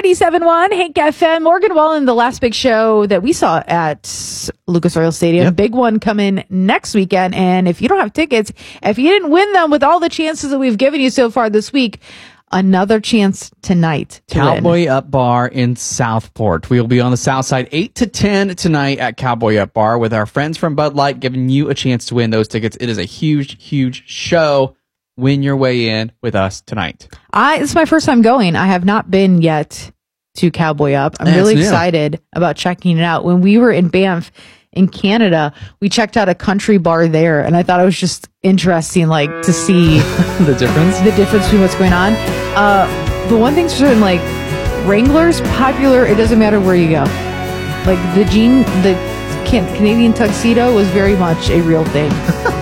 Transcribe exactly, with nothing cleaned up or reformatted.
ninety-seven point one Hank F M. Morgan Wallen, the last big show that we saw at Lucas Oil Stadium. Yep. Big one coming next weekend. And if you don't have tickets, if you didn't win them with all the chances that we've given you so far this week, another chance tonight to Cowboy win. Up Bar in Southport. We will be on the south side eight to ten tonight at Cowboy Up Bar with our friends from Bud Light, giving you a chance to win those tickets. It is a huge, huge show. Win your way in with us tonight. I This is my first time going. I have not been yet to Cowboy Up. I'm Yeah, really it's new. excited about checking it out. When we were in Banff in Canada, we checked out a country bar there, and I thought it was just interesting, like, to see The difference? the difference between what's going on. Uh, the one thing's for certain, like, Wrangler's popular. It doesn't matter where you go. Like, the jean, the can- Canadian tuxedo was very much a real thing.